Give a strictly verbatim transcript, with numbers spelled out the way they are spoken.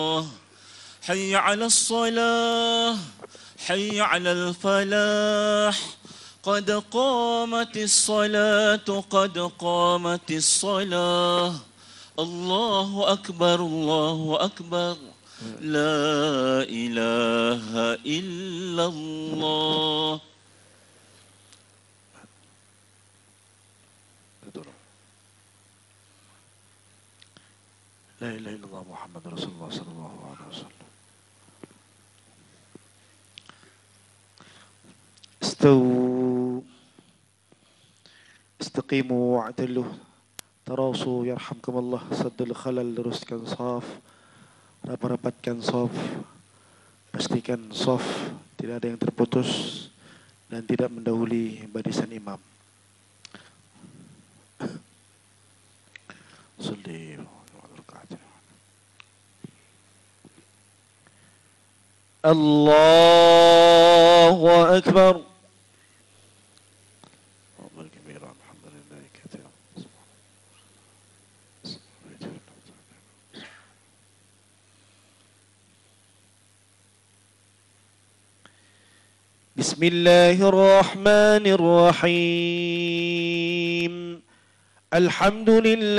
حي على الصلاة حي على الفلاح قد قامت الصلاة قد قامت الصلاة الله أكبر الله أكبر لا إله إلا الله. لا إله إلا الله محمد رسول الله صلى الله عليه وسلم. استووا استقيموا واعتدلوا تراصوا يرحمكم الله. سد الخلل, luruskan saf, rapat-rapatkan saf, pastikan saf tidak ada yang terputus dan tidak mendahului barisan imam. Salli Allahu Akbar. Bismillahirrahmanirrahim. Alhamdulillah.